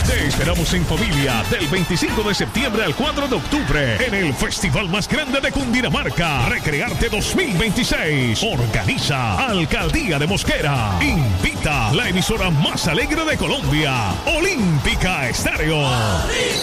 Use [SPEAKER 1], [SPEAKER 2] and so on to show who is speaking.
[SPEAKER 1] Te esperamos en familia del 25 de septiembre al 4 de octubre en el festival más grande de Cundinamarca, Recrearte 2026. Organiza Alcaldía de Mosquera. Invita la emisora más alegre de Colombia, Olímpica Estéreo.